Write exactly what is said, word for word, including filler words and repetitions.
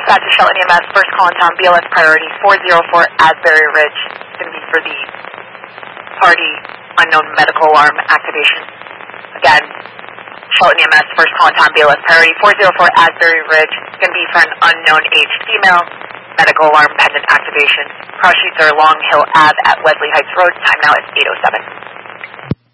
Dispatch to Shelton E M S, first call in town, B L S priority four oh four Asbury Ridge. It's going to be for the party unknown medical alarm activation. Again, Shelton E M S, first call in town, B L S priority four oh four Asbury Ridge. It's going to be for an unknown aged female medical alarm pendant activation. Cross sheets are Long Hill Ave at Wesley Heights Road. Time now is eight oh seven.